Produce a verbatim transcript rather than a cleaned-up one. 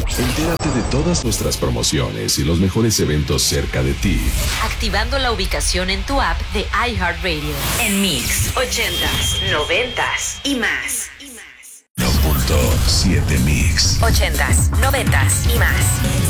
Entérate de todas nuestras promociones y los mejores eventos cerca de ti, activando la ubicación en tu app de iHeartRadio. En Mix, ochentas, noventas y más. uno punto siete Mix. Ochentas, noventas y más.